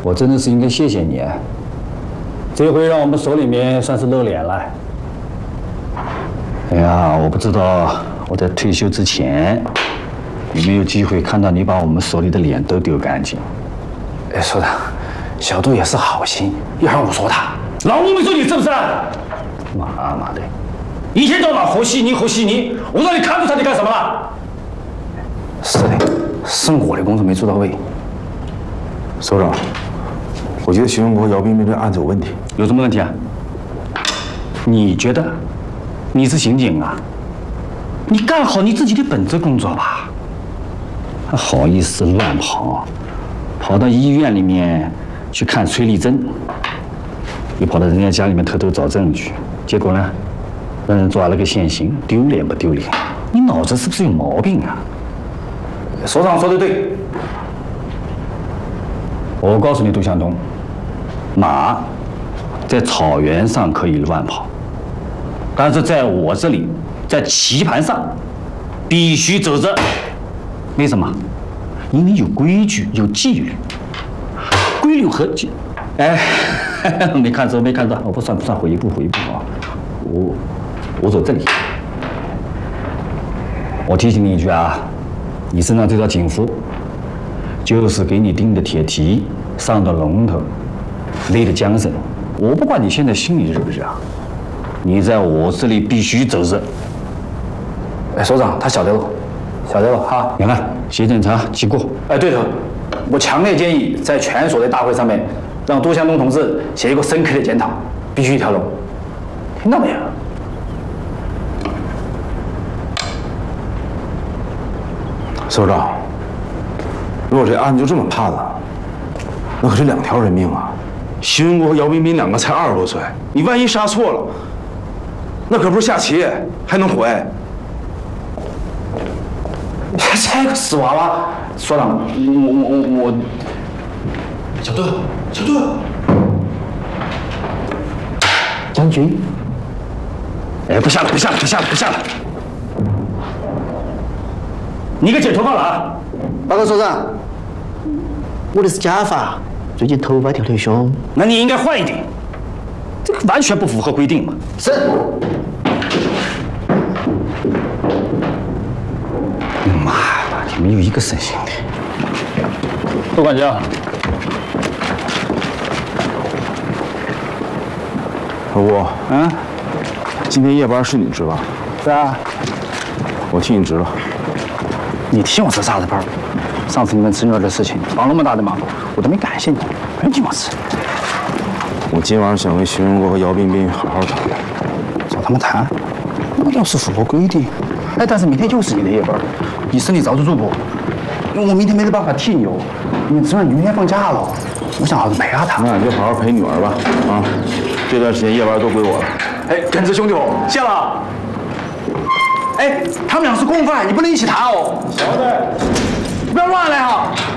我真的是应该谢谢你，这回让我们手里面算是露脸了。哎呀，我不知道我在退休之前有没有机会看到你把我们手里的脸都丢干净。 哎，所长，小杜也是好心，要让我说他。 老吴没说你是不是？妈的，一天到晚和稀泥和稀泥，我让你看住他，你干什么了？ 是的，是我的工作没做到位。 首长，我觉得徐文国、姚冰冰这案子有问题。 有什么问题啊？你觉得？你是刑警啊？你干好你自己的本职工作吧。还好意思乱跑，跑到医院里面去看崔丽珍，又跑到人家家里面偷偷找证据，结果呢，让人抓了个现行，丢脸不丢脸？你脑子是不是有毛病啊？ 所长说的对。 我告诉你，杜向东，马在草原上可以乱跑，但是在我这里，在棋盘上必须走着。为什么？因为有规矩，有纪律。规律和纪，哎，没看着，没看着，我不算，回一步啊。我走这里。我提醒你一句啊，你身上这条警服，就是给你钉的铁蹄，上的龙头，勒的缰绳。我不管你现在心里热不热啊，你在我这里必须走着。 哎，所长，他晓得了，晓得了哈。 你看，协检查记过。 哎，对头，我强烈建议在全所的大会上面，让杜向东同志写一个深刻的检讨，必须一条龙，听到没有？ 首长，如果这案子就这么判了，那可是2条人命啊！徐文国和姚冰冰2个才20多岁，你万一杀错了，那可不是下棋，还能回？ 这个死娃娃，所长，我， 小杜， 将军， 哎，不下了！你给剪头发了啊？ 报告所长，我的是假发，最近头发掉得凶。 那你应该换一顶，这个完全不符合规定嘛。 是。 妈的，你没有一个省心的。副管家， 老吴，今天夜班是你值吧？ 是啊， 我替你值了。 你替我值啥子班？上次你们侄女儿的事情帮那么大的忙，我都没感谢你，不用你么事。 我今晚上想跟徐文国和姚冰冰好好谈谈。 找他们谈，那要是符合规定，哎，但是明天就是你的夜班，你身体遭得住不？我明天没得办法替你哦，你侄女明天放假了，我想好好陪下她。 那你就好好陪女儿吧，啊，这段时间夜班都归我了。 哎，耿直兄弟伙，谢了。哎，他们俩是共犯，你不能一起谈哦。 晓得。 不要乱来哈。